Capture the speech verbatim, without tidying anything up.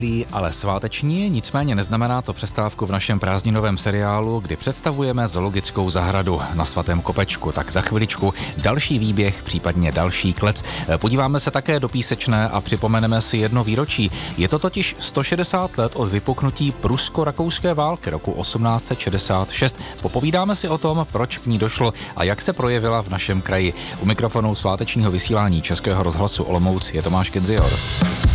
Ale sváteční, nicméně neznamená to přestávku v našem prázdninovém seriálu, kdy představujeme zoologickou zahradu na Svatém Kopečku. Tak za chviličku další výběh, případně další klec. Podíváme se také do Písečné a připomeneme si jedno výročí. Je to totiž sto šedesát let od vypuknutí prusko-rakouské války roku osmnáct set šedesát šest. Popovídáme si o tom, proč k ní došlo a jak se projevila v našem kraji. U mikrofonu svátečního vysílání Českého rozhlasu Olomouc je Tomáš Kenzior.